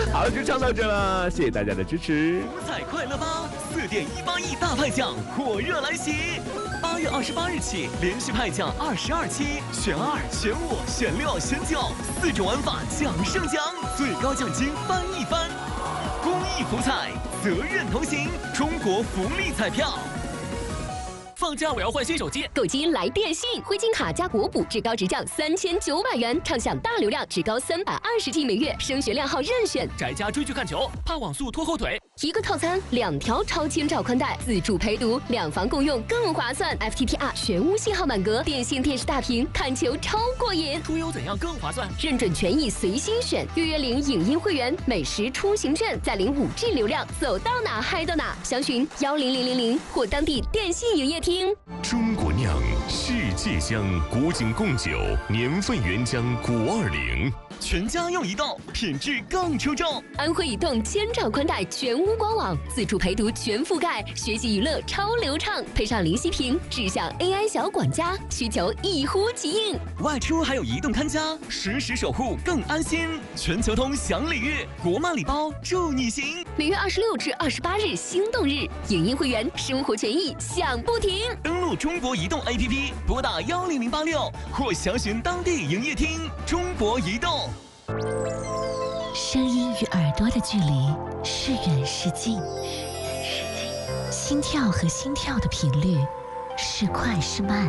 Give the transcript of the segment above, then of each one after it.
好，就唱到这了，谢谢大家的支持。 五彩快乐吧，4.18亿大派奖火热来袭！8月28日起，连续派奖22期，选2、选5、选6、选9，4种玩法奖上奖，最高奖金翻一番。公益福彩，责任同行，中国福利彩票。放假我要换新手机， 购机来电信，灰金卡加国补，至高直降3900元，畅享大流量，至高320G 每月，升学亮号任选。 宅家追剧看球，怕网速拖后腿。 一个套餐2条超千兆宽带，自助陪读，2房共用更划算。FTTR 全屋信号满格，电信电视大屏，看球超过瘾。 出游怎样更划算？ 认准权益随心选，月领影音会员，美食出行券，再领5G 流量，走到哪嗨到哪。详询10000或当地电信营业厅。 中国酿，世界香，古井贡酒，年份原浆520。 全家用移动，品质更出众。 安徽移动千兆宽带全屋官网，自助陪读全覆盖，学习娱乐超流畅，配上灵犀屏，智享 AI 小管家，需求一呼即应。 外出还有移动看家，实时守护更安心。全球通享礼遇，国漫礼包助你行。 每月26至28日心动日，影音会员生活权益享不停。 登录中国移动 APP， 拨打10086或详询当地营业厅。中国移动。 声音与耳朵的距离是远是近，心跳和心跳的频率是快是慢，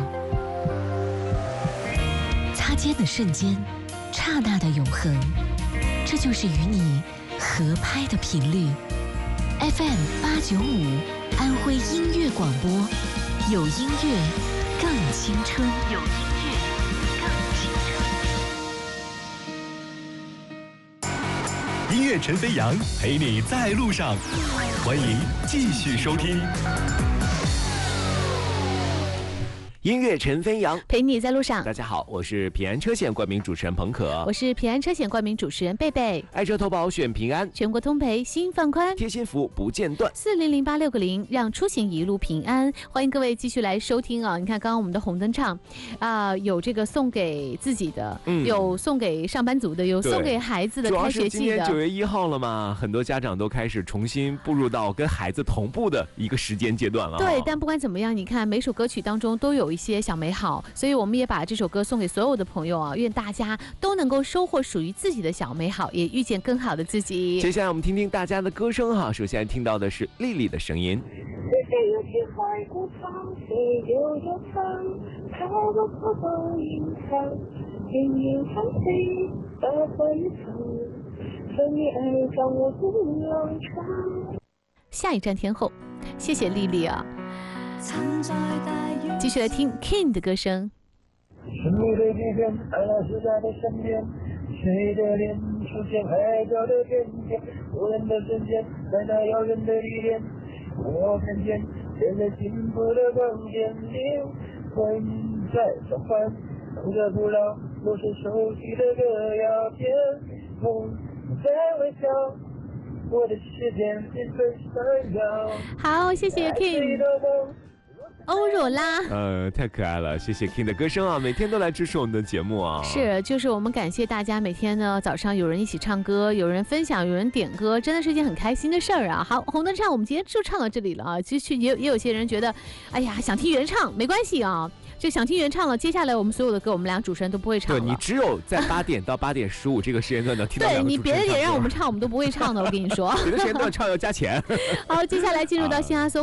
擦肩的瞬间，刹那的永恒，这就是与你合拍的频率。FM895安徽音乐广播，有音乐更青春，有音乐更青春。 音乐陈飞扬陪你在路上，欢迎继续收听。 音乐陈飞扬陪你在路上。 大家好，我是平安车险冠名主持人彭可， 我是平安车险冠名主持人贝贝。 爱车投保选平安， 全国通赔心放宽， 贴心服务不间断 ，4008660让出行一路平安。欢迎各位继续来收听啊！你看刚刚我们的红灯唱有这个送给自己的，有送给上班族的，有送给孩子的，开学季的。 主要是今天9月1号了嘛，很多家长都开始重新步入到跟孩子同步的一个时间阶段了。 对，但不管怎么样，你看每首歌曲当中都有一些小美好，所以我们也把这首歌送给所有的朋友啊！愿大家都能够收获属于自己的小美好，也遇见更好的自己。 接下来我们听听大家的歌声哈，首先听到的是丽丽的声音。 下一站天后，谢谢丽丽啊！继续来听 King 的歌声。 神秘的地点，爱老师在的身边，谁的脸出现海角的边界，无人的瞬间，在那遥远的地点，我看见现在幸福的光点，灵魂在召唤，唱着古老都是熟悉的歌谣，天空在微笑，我的世界缤纷闪耀。 好，谢谢 King。欧若拉， 太可爱了，谢谢 King 的歌声啊，每天都来支持我们的节目啊。 是，就是我们感谢大家每天呢早上有人一起唱歌，有人分享，有人点歌，真的是一件很开心的事儿啊。好，红灯唱我们今天就唱到这里了啊。其实也有些人觉得，哎呀，想听原唱没关系啊，就想听原唱了。接下来我们所有的歌，我们俩主持人都不会唱了。 对，你只有在8点到8点15这个时间段能听到两个主持人唱歌。 对，你别的点让我们唱，我们都不会唱的，我跟你说。 别的时间段唱要加钱。 好，接下来进入到新阿松。